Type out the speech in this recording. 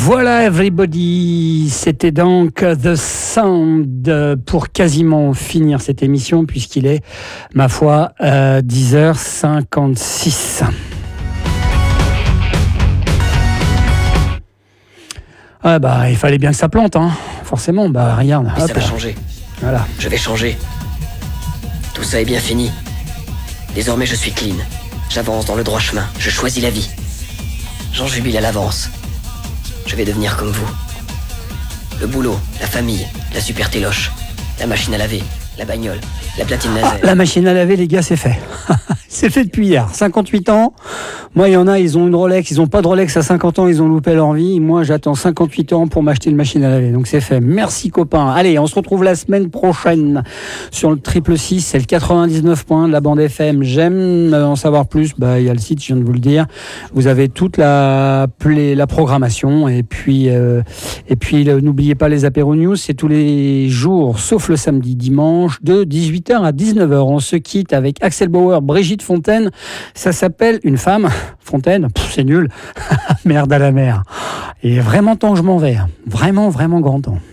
Voilà everybody, c'était donc The Sound pour quasiment finir cette émission puisqu'il est, ma foi, 10h56. Ah bah il fallait bien que ça plante, hein. Forcément, bah regarde. Mais ça va changer. Voilà. Je vais changer. Tout ça est bien fini. Désormais je suis clean. J'avance dans le droit chemin, je choisis la vie. J'en jubile à l'avance. Je vais devenir comme vous. Le boulot, la famille, la super téloche, la machine à laver, la bagnole, la platine laser. La machine à laver, les gars, c'est fait. C'est fait depuis hier. 58 ans. Moi, il y en a, ils ont une Rolex. Ils n'ont pas de Rolex à 50 ans, ils ont loupé leur vie. Moi, j'attends 58 ans pour m'acheter une machine à laver. Donc, c'est fait. Merci, copains. Allez, on se retrouve la semaine prochaine sur le 666. C'est le 99 points de la bande FM. J'aime en savoir plus. Bah, il y a le site, je viens de vous le dire. Vous avez toute la programmation. Et puis, n'oubliez pas les apéros news. C'est tous les jours, sauf le samedi, dimanche, de 18h à 19h. On se quitte avec Axel Bauer, Brigitte Fontaine. Ça s'appelle Une femme. Fontaine, c'est nul. Merde à la mer. Et vraiment temps que je m'en vais. Vraiment, vraiment grand temps.